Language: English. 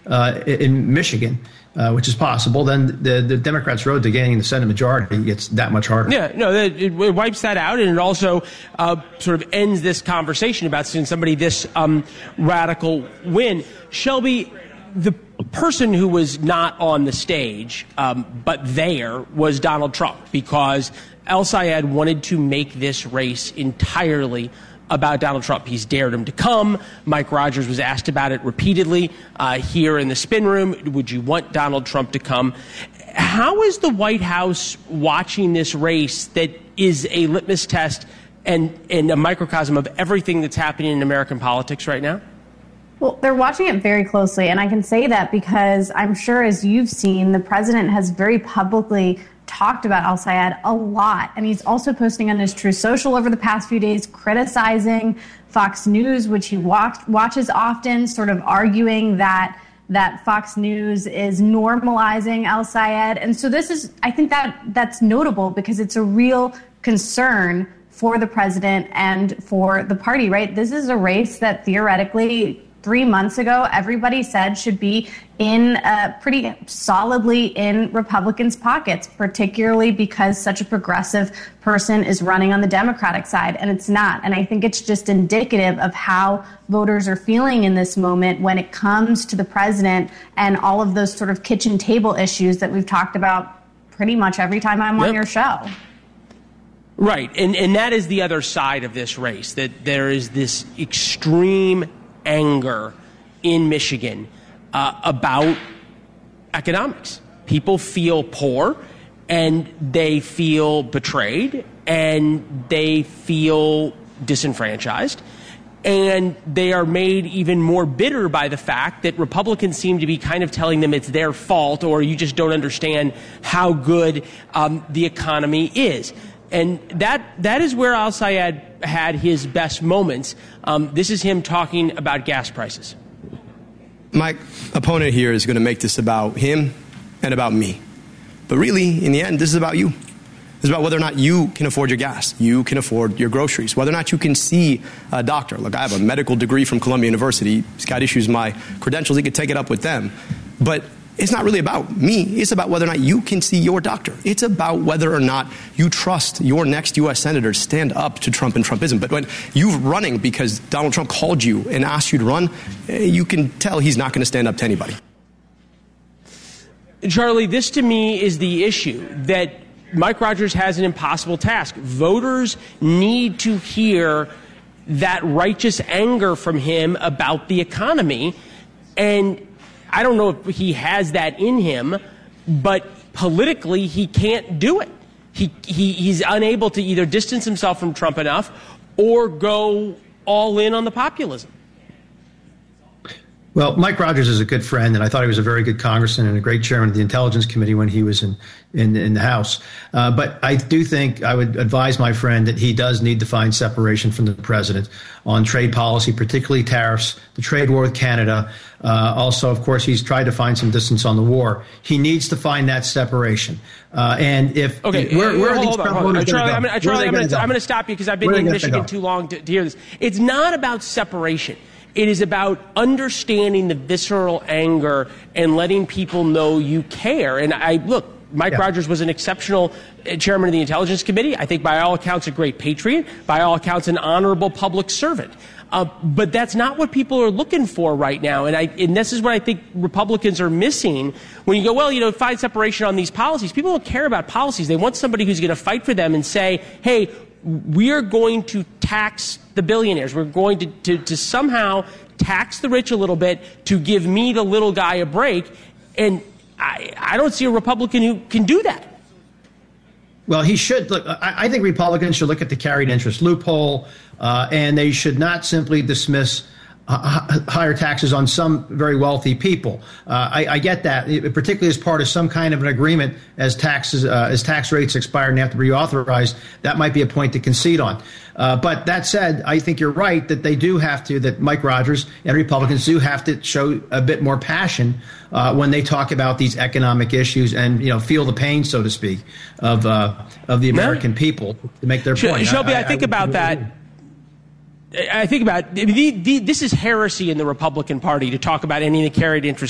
in Michigan, which is possible, then the Democrats' road to gaining the Senate majority gets that much harder. Yeah, no, it wipes that out, and it also sort of ends this conversation about seeing somebody this radical win. Shelby, the person who was not on the stage, but there, was Donald Trump, because El-Sayed wanted to make this race entirely about Donald Trump. He's dared him to come. Mike Rogers was asked about it repeatedly here in the spin room. Would you want Donald Trump to come? How is the White House watching this race that is a litmus test and a microcosm of everything that's happening in American politics right now? Well, they're watching it very closely, and I can say that because I'm sure, as you've seen, the president has very publicly talked about El-Sayed a lot, and he's also posting on his Truth Social over the past few days, criticizing Fox News, which he watches often, sort of arguing that Fox News is normalizing El-Sayed. And so this is, I think that's notable because it's a real concern for the president and for the party, right? This is a race that theoretically 3 months ago, everybody said should be in pretty solidly in Republicans' pockets, particularly because such a progressive person is running on the Democratic side, and it's not. And I think it's just indicative of how voters are feeling in this moment when it comes to the president and all of those sort of kitchen table issues that we've talked about pretty much every time I'm on your show. Right, and that is the other side of this race, that there is this extreme anger in Michigan about economics. People feel poor, and they feel betrayed, and they feel disenfranchised, and they are made even more bitter by the fact that Republicans seem to be kind of telling them it's their fault, or you just don't understand how good the economy is. And that is where El-Sayed had his best moments. This is him talking about gas prices. My opponent here is going to make this about him and about me. But really, in the end, this is about you. It's about whether or not you can afford your gas, you can afford your groceries, whether or not you can see a doctor. Look, I have a medical degree from Columbia University. Scott issues my credentials. He could take it up with them. But it's not really about me. It's about whether or not you can see your doctor. It's about whether or not you trust your next U.S. senator to stand up to Trump and Trumpism. But when you're running because Donald Trump called you and asked you to run, you can tell he's not going to stand up to anybody. Charlie, this to me is the issue, that Mike Rogers has an impossible task. Voters need to hear that righteous anger from him about the economy, and I don't know if he has that in him, but politically he can't do it. He's unable to either distance himself from Trump enough or go all in on the populism. Well, Mike Rogers is a good friend, and I thought he was a very good congressman and a great chairman of the Intelligence Committee when he was in the House. But I do think I would advise my friend that he does need to find separation from the president on trade policy, particularly tariffs, the trade war with Canada. Also, of course, he's tried to find some distance on the war. He needs to find that separation. And if Charlie, I'm going to stop you because I've been in Michigan too long to hear this. It's not about separation. It is about understanding the visceral anger and letting people know you care. And Mike Rogers was an exceptional chairman of the Intelligence Committee. I think by all accounts a great patriot, by all accounts an honorable public servant. But that's not what people are looking for right now. And this is what I think Republicans are missing. When you go, find separation on these policies. People don't care about policies. They want somebody who's going to fight for them and say, hey, we're going to tax the billionaires. We're going to somehow tax the rich a little bit to give me, the little guy, a break. And I don't see a Republican who can do that. Well, he should. Look, I think Republicans should look at the carried interest loophole, and they should not simply dismiss higher taxes on some very wealthy people. I get that, particularly as part of some kind of an agreement as tax rates expire and have to be reauthorized. That might be a point to concede on. But that said, I think you're right that they do have to, that Mike Rogers and Republicans do have to show a bit more passion when they talk about these economic issues and feel the pain, so to speak, of the American people to make their point. Shelby, I think about that. I think about this is heresy in the Republican Party to talk about any of the carried interest